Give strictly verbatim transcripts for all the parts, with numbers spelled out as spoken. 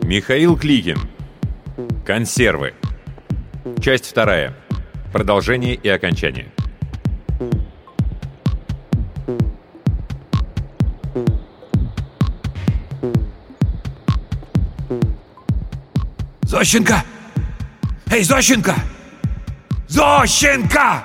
Михаил Кликин. Консервы. Часть вторая. Продолжение и окончание. Зощенко! Эй, Зощенко! Зощенко!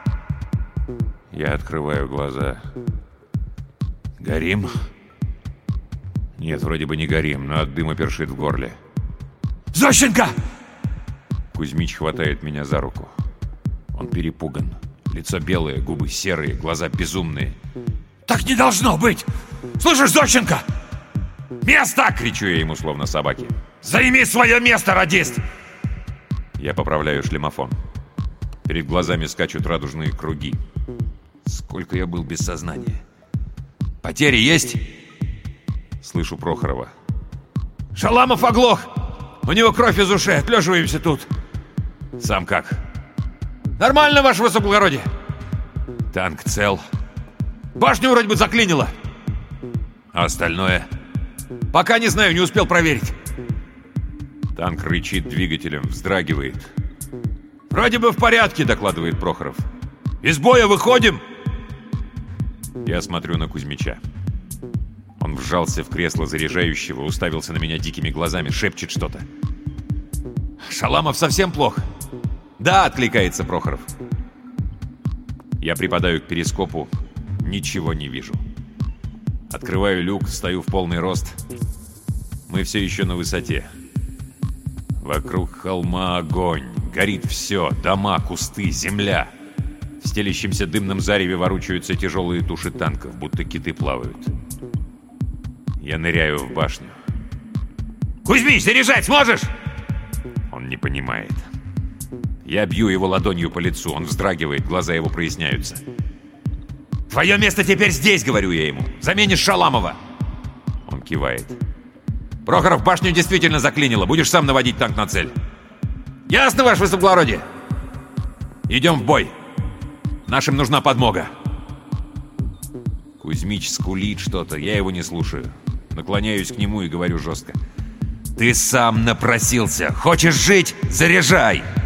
Я открываю глаза. Горим? Нет, вроде бы не горим, но от дыма першит в горле. Зощенко! Кузьмич хватает меня за руку. Он перепуган. Лицо белое, губы серые, глаза безумные. Так не должно быть! Слышишь, Зощенко? Место! Кричу я ему, словно собаки. Займи свое место, радист! Я поправляю шлемофон. Перед глазами скачут радужные круги. Сколько я был без сознания. Потери есть? Слышу Прохорова. Шаламов оглох! У него кровь из ушей, отлеживаемся тут. Сам как? Нормально, ваше высокоблагородие. Танк цел. Башню вроде бы заклинило. А остальное? Пока не знаю, не успел проверить. Танк рычит двигателем, вздрагивает. Вроде бы в порядке, докладывает Прохоров. Из боя выходим. Я смотрю на Кузьмича. Он вжался в кресло заряжающего, уставился на меня дикими глазами, шепчет что-то. Шаламов совсем плох? Да, откликается Прохоров. Я припадаю к перископу, ничего не вижу. Открываю люк, стою в полный рост. Мы все еще на высоте. Вокруг холма огонь. Горит все. Дома, кусты, земля. В стелящемся дымном зареве ворочаются тяжелые туши танков, будто киты плавают. Я ныряю в башню. Кузьмич, заряжать сможешь? Он не понимает. Я бью его ладонью по лицу. Он вздрагивает, глаза его проясняются. Твое место теперь здесь, говорю я ему. Заменишь Шаламова. Он кивает. Прохоров, башню действительно заклинило. Будешь сам наводить танк на цель. Ясно, ваше высокоблагородие? Идем в бой. Нашим нужна подмога. Кузьмич скулит что-то, я его не слушаю. Наклоняюсь к нему и говорю жестко. Ты сам напросился. Хочешь жить? Заряжай!